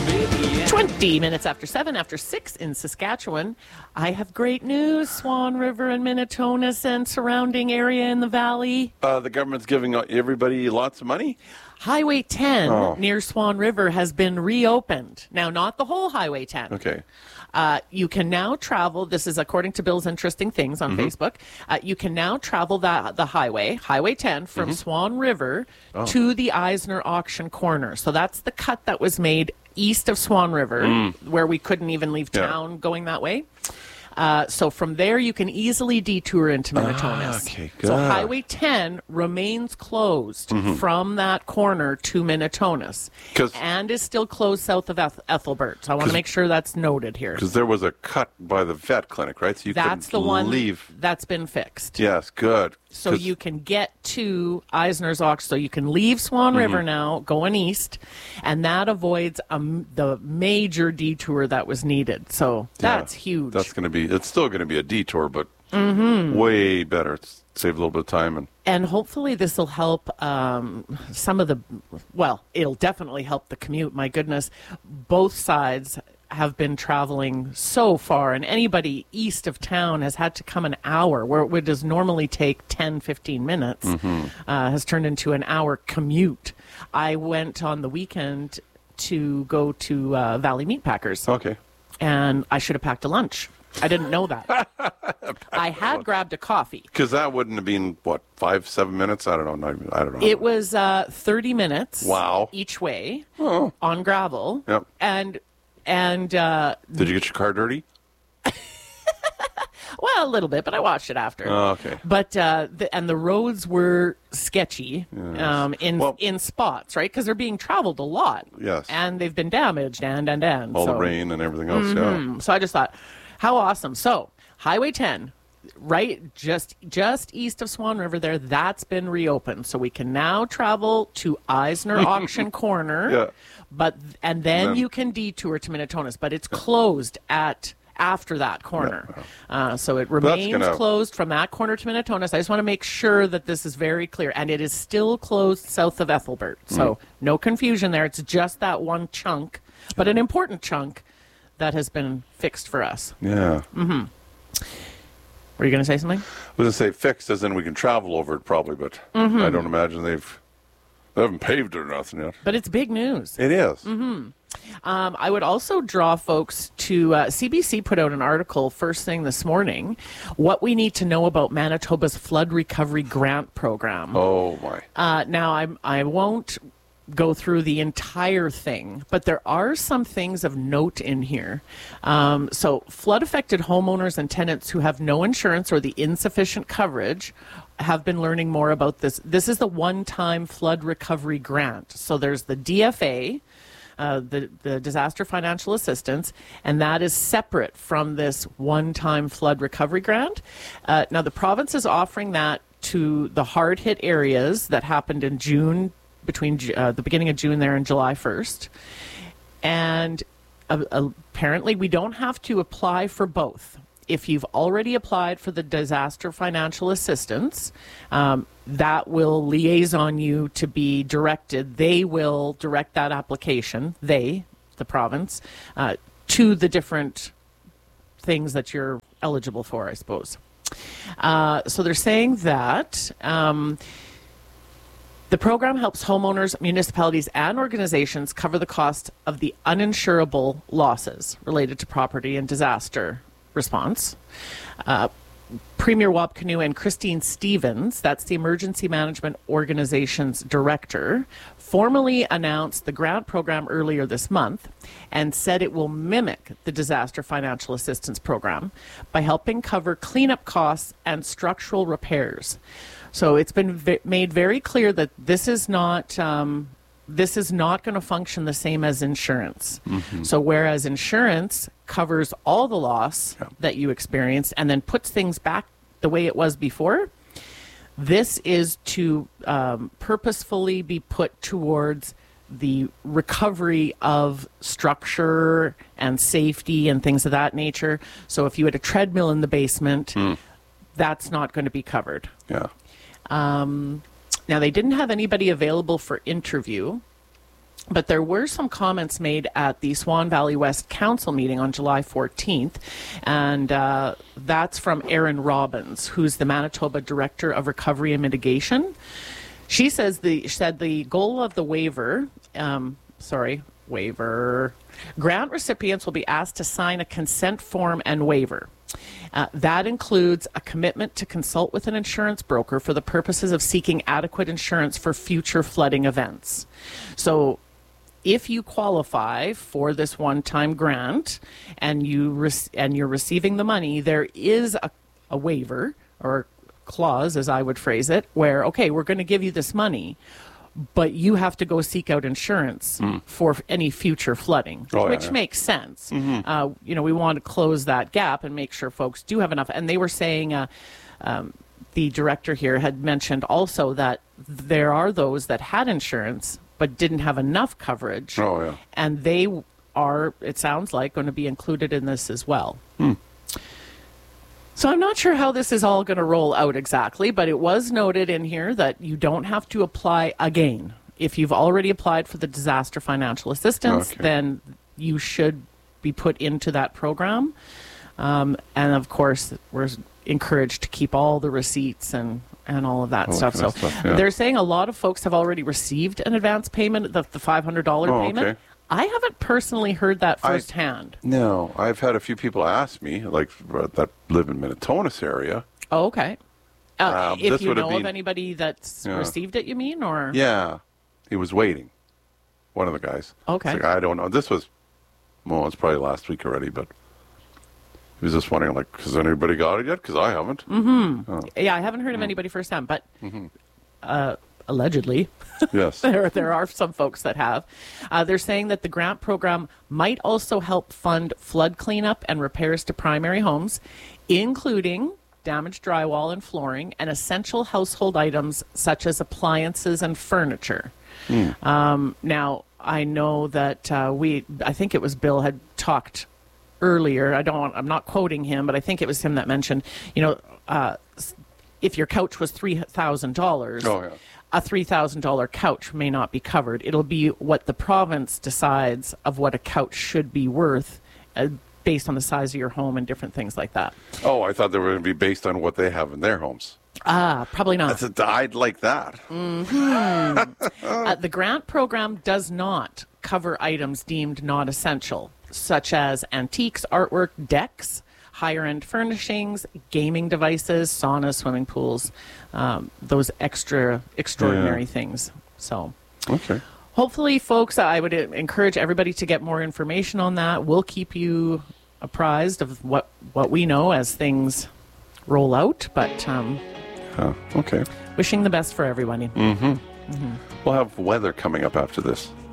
20 minutes after 7, after 6 in Saskatchewan. I have great news, Swan River and Minnetonka and surrounding area in the valley. The government's giving everybody lots of money? Highway 10 near Swan River has been reopened. Now, not the whole Highway 10. Okay. You can now travel, this is according to Bill's Interesting Things on Facebook, you can now travel the Highway 10, from Swan River to the Eisner Auction Corner. So that's the cut that was made east of Swan River, where we couldn't even leave town going that way. So from there, you can easily detour into Minnetonka. Okay, good. So Highway 10 remains closed from that corner to Minnetonka, and is still closed south of Ethelbert. So I want to make sure that's noted here. Because there was a cut by the vet clinic, right? So you that's the one leave. That's been fixed. Yes, good. So you can get to Eisner's Auction. So you can leave Swan River now, going east, and that avoids the major detour that was needed. So that's huge. That's going to be. It's still going to be a detour, but way better. It's save a little bit of time and hopefully this will help some of the. Well, it'll definitely help the commute. My goodness, both sides have been traveling so far, and anybody east of town has had to come an hour where it would normally take 10, 15 minutes, has turned into an hour commute. I went on the weekend to go to Valley Meatpackers. Okay. And I should have packed a lunch. I didn't know that. I had grabbed a coffee. Because that wouldn't have been, 5-7 minutes? I don't know. I don't know. It was 30 minutes each way on gravel. Yep. And did you get your car dirty? Well, a little bit, but I washed it after. Oh, okay. But the roads were sketchy in spots, right? Because they're being traveled a lot. Yes. And they've been damaged and. All the rain and everything else, yeah. So I just thought, how awesome. So Highway 10, right just east of Swan River there, that's been reopened. So we can now travel to Eisner Auction Corner. Yeah. And then you can detour to Minnetonka, but it's closed after that corner. So it remains closed from that corner to Minnetonka. I just want to make sure that this is very clear. And it is still closed south of Ethelbert. So no confusion there. It's just that one chunk, but an important chunk that has been fixed for us. Yeah. Were you going to say something? I was going to say fixed as in we can travel over it probably, but I don't imagine they haven't paved it or nothing yet. But it's big news. It is. I would also draw folks to CBC put out an article first thing this morning, what we need to know about Manitoba's flood recovery grant program. Oh, my. Now, I won't go through the entire thing, but there are some things of note in here. So flood-affected homeowners and tenants who have no insurance or the insufficient coverage have been learning more about this. This is the one-time flood recovery grant. So there's the DFA, the Disaster Financial Assistance, and that is separate from this one-time flood recovery grant. Now, the province is offering that to the hard-hit areas that happened in June, between the beginning of June there and July 1st. And apparently we don't have to apply for both. If you've already applied for the Disaster Financial Assistance, that will liaison you to be directed. They will direct that application, the province, to the different things that you're eligible for, I suppose. So they're saying that the program helps homeowners, municipalities, and organizations cover the cost of the uninsurable losses related to property and disaster response. Premier Wapkanu and Christine Stevens, that's the Emergency Management Organization's director, formally announced the grant program earlier this month and said it will mimic the Disaster Financial Assistance Program by helping cover cleanup costs and structural repairs. So it's been made very clear that this is not going to function the same as insurance. So whereas insurance covers all the loss that you experienced and then puts things back the way it was before, this is to purposefully be put towards the recovery of structure and safety and things of that nature. So if you had a treadmill in the basement, that's not going to be covered. Now, they didn't have anybody available for interview. But there were some comments made at the Swan Valley West Council meeting on July 14th, and that's from Erin Robbins, who's the Manitoba Director of Recovery and Mitigation. She said the goal of the waiver, grant recipients will be asked to sign a consent form and waiver. That includes a commitment to consult with an insurance broker for the purposes of seeking adequate insurance for future flooding events. So if you qualify for this one-time grant and you're receiving the money, there is a waiver or clause, as I would phrase it, where, okay, we're going to give you this money, but you have to go seek out insurance for any future flooding, which makes sense. Mm-hmm. We want to close that gap and make sure folks do have enough. And they were saying, the director here had mentioned also that there are those that had insurance but didn't have enough coverage. Oh, yeah. And they are, it sounds like, going to be included in this as well. So I'm not sure how this is all going to roll out exactly, but it was noted in here that you don't have to apply again. If you've already applied for the disaster financial assistance, then you should be put into that program. And of course, we're encouraged to keep all the receipts and all of that stuff. So they're saying a lot of folks have already received an advance payment, the $500 payment. Okay. I haven't personally heard that firsthand. No, I've had a few people ask me, like that live in Minnetonka's area. Oh, okay. If you know of anybody that's received it, you mean, or? Yeah, he was waiting. One of the guys. Okay. Like, I don't know. This was, it's probably last week already, but he was just wondering, like, has anybody got it yet? Because I haven't. Mm-hmm. Oh. Yeah, I haven't heard of anybody firsthand, but allegedly, yes, there are some folks that have. They're saying that the grant program might also help fund flood cleanup and repairs to primary homes, including damaged drywall and flooring and essential household items such as appliances and furniture. Now, I know that I think it was Bill had talked earlier. I'm not quoting him, but I think it was him that mentioned, if your couch was $3,000, a $3,000 couch may not be covered. It'll be what the province decides of what a couch should be worth based on the size of your home and different things like that. Oh, I thought they were going to be based on what they have in their homes. Probably not. I'd like that. The grant program does not cover items deemed not essential, such as antiques, artwork, decks, higher-end furnishings, gaming devices, saunas, swimming pools, those extraordinary things. So, hopefully, folks, I would encourage everybody to get more information on that. We'll keep you apprised of what we know as things roll out, but wishing the best for everybody. We'll have weather coming up after this.